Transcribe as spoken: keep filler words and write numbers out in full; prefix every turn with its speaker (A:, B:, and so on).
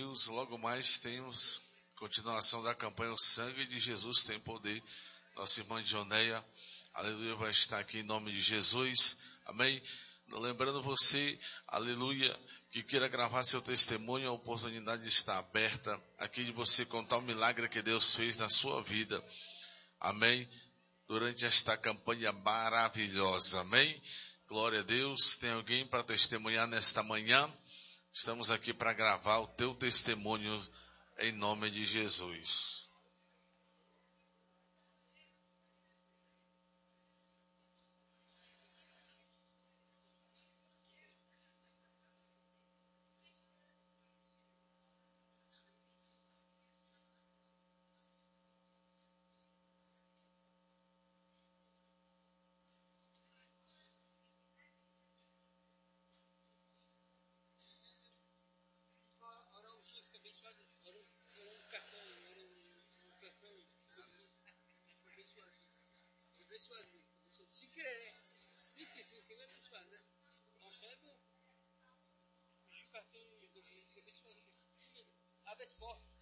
A: Deus, logo mais temos continuação da campanha O Sangue de Jesus Tem Poder. Nossa irmã Joneia, aleluia, vai estar aqui em nome de Jesus, amém? Lembrando você, aleluia, que queira gravar seu testemunho, a oportunidade está aberta aqui de você contar o milagre que Deus fez na sua vida, amém? Durante esta campanha maravilhosa, amém? Glória a Deus. Tem alguém para testemunhar nesta manhã? Estamos aqui para gravar o teu testemunho em nome de Jesus.
B: Sem querer, nem esqueci, que vai abençoar, né? Não sabe? O cartão do abençoado. Abre as portas.